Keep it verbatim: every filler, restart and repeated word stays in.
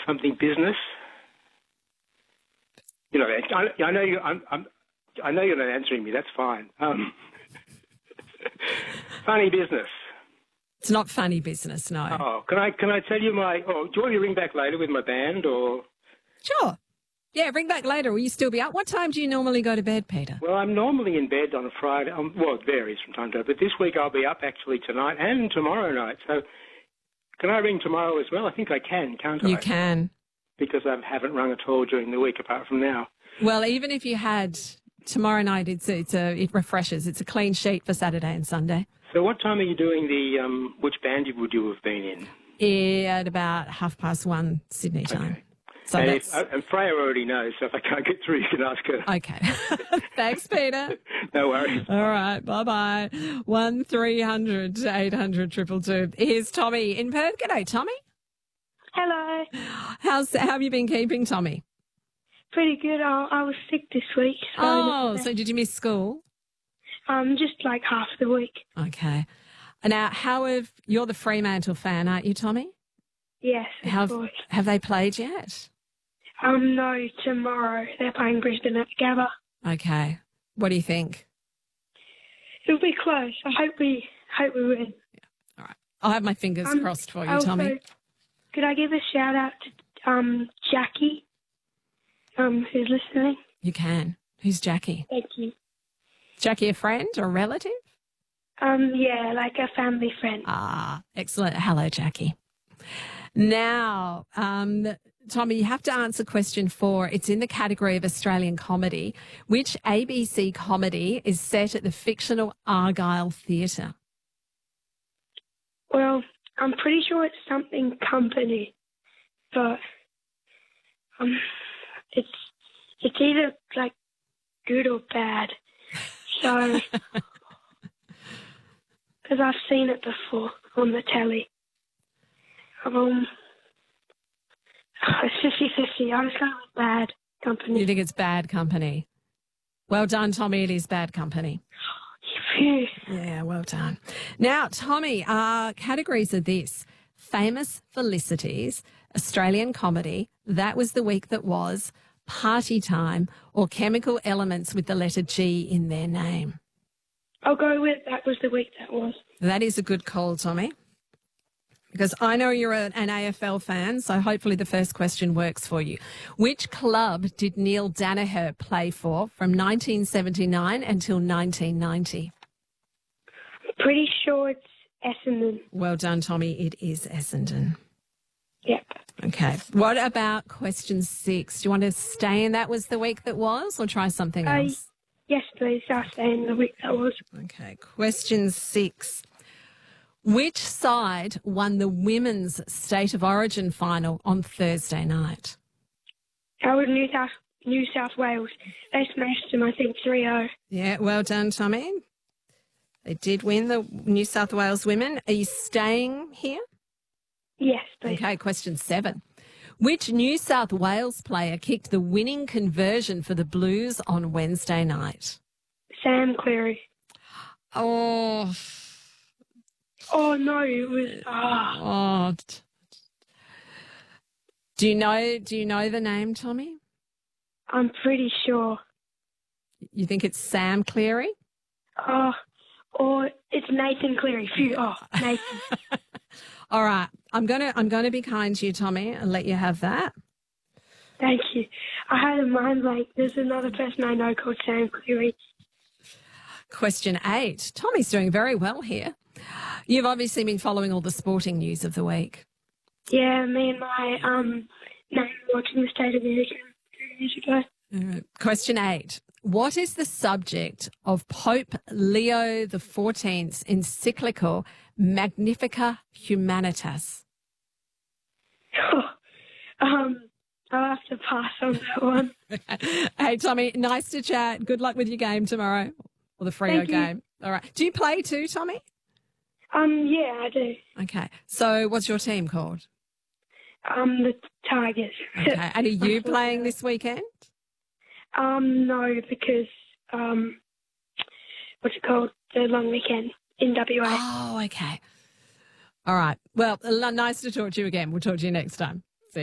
something business. You know, I, I know you. I'm, I'm, I know you're not answering me. That's fine. Um, funny business. It's not funny business, no. Oh, can I can I tell you my? Oh, do you want me to ring back later with my band or? Sure. Yeah, ring back later. Will you still be up? What time do you normally go to bed, Peter? Well, I'm normally in bed on a Friday. Um, well, it varies from time to time, but this week I'll be up actually tonight and tomorrow night. So, can I ring tomorrow as well? I think I can, can't I? You can. Because I haven't rung at all during the week apart from now. Well, even if you had tomorrow night, it's a, it's a, it refreshes. It's a clean sheet for Saturday and Sunday. So what time are you doing the, um, which band would you have been in? At about half past one Sydney time. Okay. So and, that's... if, and Freya already knows, so if I can't get through, you can ask her. Okay. Thanks, Peter. No worries. All right. Bye-bye. one three hundred eight hundred two two two. Here's Tommy in Perth. G'day, Tommy. Hello. How's, how have you been keeping, Tommy? Pretty good. I, I was sick this week. So Oh, so did you miss school? Um, just like half the week. Okay. Now, how have, you're the Fremantle fan, aren't you, Tommy? Yes, of Have, course. have they played yet? Um, no, tomorrow they're playing Brisbane at the Gabba. Okay. What do you think? It'll be close. I hope we hope we win. All right. I'll have my fingers Um, crossed for you, also, Tommy. Could I give a shout out to um Jackie, um who's listening? You can. Who's Jackie? Thank you. Jackie a friend or a relative? Um, yeah, like a family friend. Ah, excellent. Hello, Jackie. Now, um, Tommy, you have to answer question four. It's in the category of Australian comedy. Which A B C comedy is set at the fictional Argyle Theatre? Well, I'm pretty sure it's something company, but um, it's it's either like good or bad. So, because I've seen it before on the telly. Um, it's fifty-fifty. I was going with bad company. You think it's bad company? Well done, Tommy. It is bad company. Phew. Yeah, well done. Now, Tommy, uh, categories are this: famous felicities, Australian comedy, that was the week that was, party time, or chemical elements with the letter G in their name. I'll go with that was the week that was. That is a good call, Tommy, because I know you're an A F L fan, so hopefully the first question works for you. Which club did Neil Danaher play for from nineteen seventy-nine until nineteen ninety? Pretty sure it's Essendon. Well done, Tommy. It is Essendon. Yep. Okay. What about question six? Do you want to stay in that was the week that was or try something Uh, else? Yes, please. I'll stay in the week that was. Okay. Question six. Which side won the women's State of Origin final on Thursday night? I was New South New South Wales. They smashed them, I think, three oh. Yeah, well done, Tommy. They did win, the New South Wales women. Are you staying here? Yes, please. Okay, question seven. Which New South Wales player kicked the winning conversion for the Blues on Wednesday night? Sam Cleary. Oh, Oh, no, it was... Ah. oh. t- Do you know, do you know the name, Tommy? I'm pretty sure. You think it's Sam Cleary? Oh, or it's Nathan Cleary. Phew. Oh, Nathan. All right. I'm gonna I'm gonna be kind to you, Tommy, and let you have that. Thank you. I had a mind blank. There's another person I know called Sam Cleary. Question eight. Tommy's doing very well here. You've obviously been following all the sporting news of the week. Yeah, me and my um nan were watching the State of Origin two years ago. All right. Question eight. What is the subject of Pope Leo the fourteenth's encyclical Magnificat Humanitas? um, I'll have to pass on that one. Hey, Tommy, nice to chat. Good luck with your game tomorrow, or the Freo Thank you. game. All right. Do you play too, Tommy? Um, yeah, I do. Okay. So what's your team called? Um, the Tigers. Okay. And are you playing this weekend? Um, no, because um, what's it called? The long weekend in W A. Oh, okay. All right. Well, nice to talk to you again. We'll talk to you next time.